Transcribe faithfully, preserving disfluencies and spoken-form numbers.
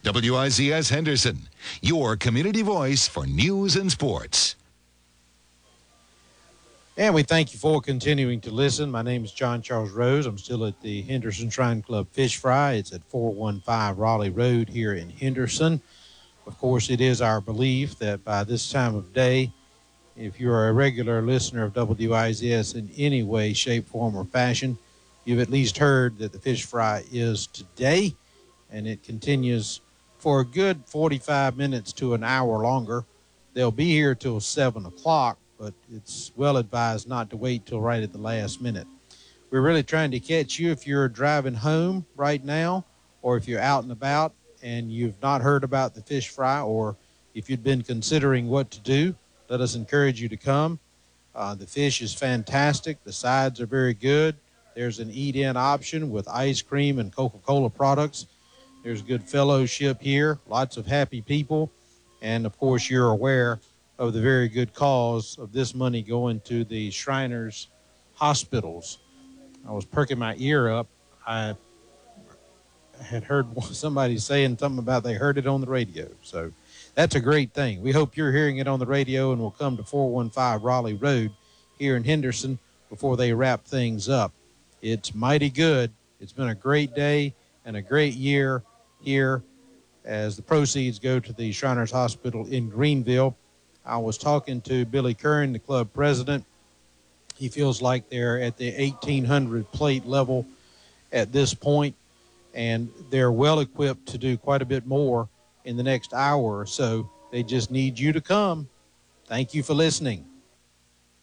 W I Z S Henderson, your community voice for news and sports. And we thank you for continuing to listen. My name is John Charles Rose. I'm still at the Henderson Shrine Club Fish Fry. It's at four one five Raleigh Road here in Henderson. Of course, it is our belief that by this time of day, if you're a regular listener of W I Z S in any way, shape, form, or fashion, you've at least heard that the Fish Fry is today, and it continues for a good forty-five minutes to an hour longer. They'll be here till seven o'clock, but it's well advised not to wait till right at the last minute. We're really trying to catch you if you're driving home right now, or if you're out and about and you've not heard about the Fish Fry, or if you've been considering what to do. Let us encourage you to come. Uh, the fish is fantastic. The sides are very good. There's an eat-in option with ice cream and Coca-Cola products. There's good fellowship here, lots of happy people. And, of course, you're aware of the very good cause of this money going to the Shriners hospitals. I was perking my ear up. I had heard somebody saying something about they heard it on the radio. So that's a great thing. We hope you're hearing it on the radio and will come to four one five Raleigh Road here in Henderson before they wrap things up. It's mighty good. It's been a great day and a great year here as the proceeds go to the Shriners Hospital in Greenville. I was talking to Billy Curran, the club president. He feels like they're at the eighteen hundred plate level at this point, and they're well equipped to do quite a bit more in the next hour or so. They just need you to come. Thank you for listening.